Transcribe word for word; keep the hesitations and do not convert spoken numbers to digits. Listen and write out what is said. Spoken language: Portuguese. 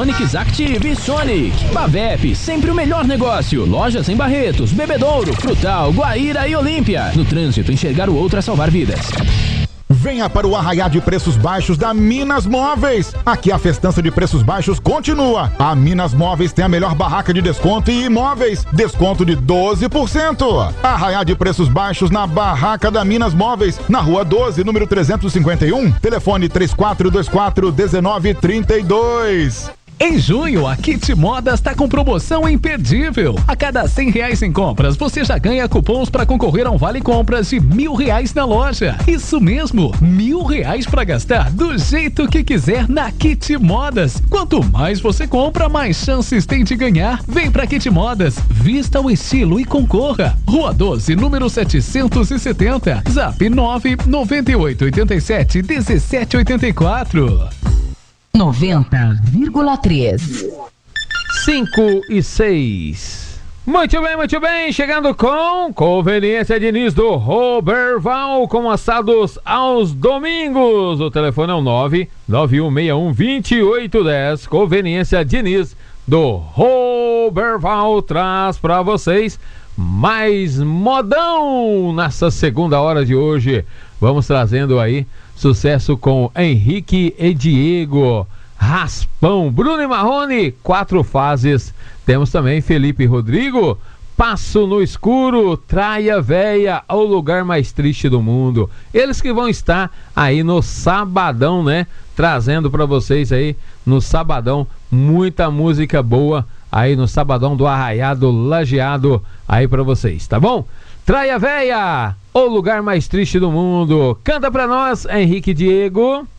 Onix Active e Sonic. Bavep, sempre o melhor negócio. Lojas em Barretos, Bebedouro, Frutal, Guaíra e Olímpia. No trânsito, enxergar o outro é salvar vidas. Venha para o arraiá de preços baixos da Minas Móveis. Aqui a festança de preços baixos continua. A Minas Móveis tem a melhor barraca de desconto e imóveis. Desconto de doze por cento. Arraiá de preços baixos na barraca da Minas Móveis. Na rua doze, número trezentos e cinquenta e um. Telefone três quatro dois quatro, um nove três dois. Em junho, a Kit Modas está com promoção imperdível. A cada cem reais em compras, você já ganha cupons para concorrer a um vale compras de mil reais na loja. Isso mesmo, mil reais para gastar do jeito que quiser na Kit Modas. Quanto mais você compra, mais chances tem de ganhar. Vem pra Kit Modas, vista o estilo e concorra. Rua doze, número setecentos e setenta. Zap nove nove oito oito sete um sete oito quatro. noventa vírgula três. cinco e seis. Muito bem, muito bem. Chegando com Conveniência Diniz do Roberval, com assados aos domingos. O telefone é o nove nove um seis um, dois oito um zero. Conveniência Diniz do Roberval traz para vocês mais modão nessa segunda hora de hoje. Vamos trazendo aí sucesso com Henrique e Diego, Raspão, Bruno e Marrone, Quatro Fases. Temos também Felipe e Rodrigo, Passo no Escuro, Traia Véia, O Lugar Mais Triste do Mundo. Eles que vão estar aí no sabadão, né? Trazendo para vocês aí no sabadão muita música boa aí no sabadão do Arraiado Lajeado aí para vocês, tá bom? Traia Véia, O Lugar Mais Triste do Mundo. Canta pra nós, Henrique e Diego.